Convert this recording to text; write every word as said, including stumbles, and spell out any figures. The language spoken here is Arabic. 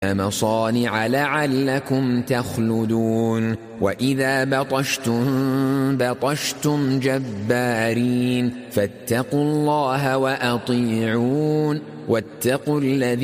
مصانع لعلكم تخلدون وإذا بطشتم بطشتم جبارين فاتقوا الله وأطيعون واتقوا الذي